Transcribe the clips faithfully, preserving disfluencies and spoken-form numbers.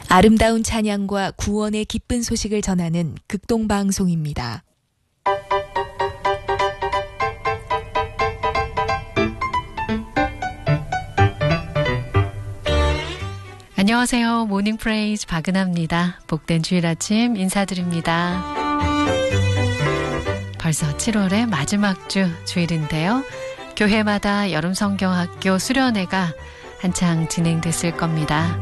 아름다운 찬양과 구원의 기쁜 소식을 전하는 극동방송입니다. 안녕하세요. 모닝 프레이즈 박은하입니다. 복된 주일 아침 인사드립니다. 벌써 칠월의 마지막 주 주일인데요. 교회마다 여름성경학교 수련회가 한창 진행됐을 겁니다.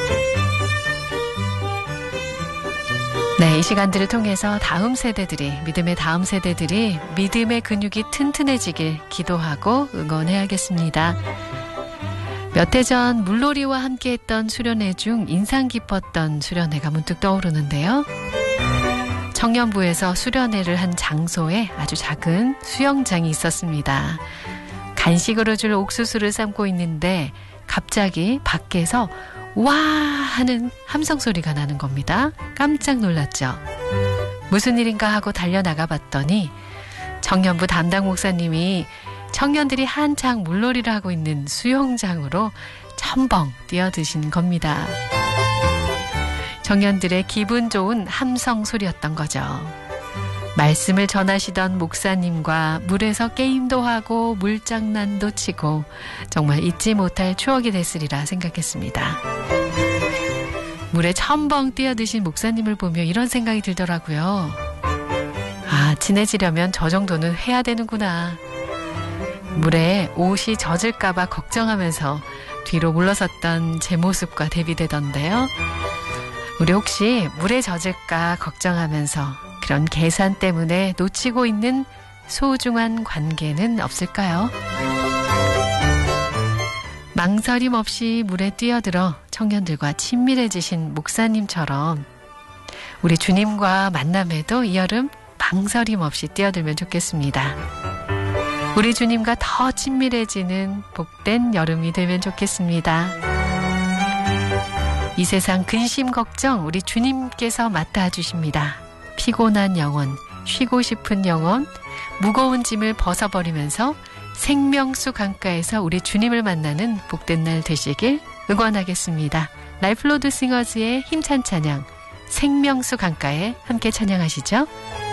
네, 이 시간들을 통해서 다음 세대들이, 믿음의 다음 세대들이 믿음의 근육이 튼튼해지길 기도하고 응원해야겠습니다. 몇 해 전 물놀이와 함께했던 수련회 중 인상 깊었던 수련회가 문득 떠오르는데요. 청년부에서 수련회를 한 장소에 아주 작은 수영장이 있었습니다. 간식으로 줄 옥수수를 삶고 있는데 갑자기 밖에서 와 하는 함성 소리가 나는 겁니다. 깜짝 놀랐죠. 무슨 일인가 하고 달려나가 봤더니 청년부 담당 목사님이 청년들이 한창 물놀이를 하고 있는 수영장으로 첨벙 뛰어드신 겁니다. 청년들의 기분 좋은 함성 소리였던 거죠. 말씀을 전하시던 목사님과 물에서 게임도 하고 물장난도 치고 정말 잊지 못할 추억이 됐으리라 생각했습니다. 물에 첨벙 뛰어드신 목사님을 보며 이런 생각이 들더라고요. 아, 친해지려면 저 정도는 해야 되는구나. 물에 옷이 젖을까봐 걱정하면서 뒤로 물러섰던 제 모습과 대비되던데요. 우리 혹시 물에 젖을까 걱정하면서 그런 계산 때문에 놓치고 있는 소중한 관계는 없을까요? 망설임 없이 물에 뛰어들어 청년들과 친밀해지신 목사님처럼 우리 주님과 만남에도 이 여름 망설임 없이 뛰어들면 좋겠습니다. 우리 주님과 더 친밀해지는 복된 여름이 되면 좋겠습니다. 이 세상 근심 걱정 우리 주님께서 맡아주십니다. 피곤한 영혼, 쉬고 싶은 영혼, 무거운 짐을 벗어버리면서 생명수 강가에서 우리 주님을 만나는 복된 날 되시길 응원하겠습니다. 라이프 로드 싱어즈의 힘찬 찬양, 생명수 강가에 함께 찬양하시죠.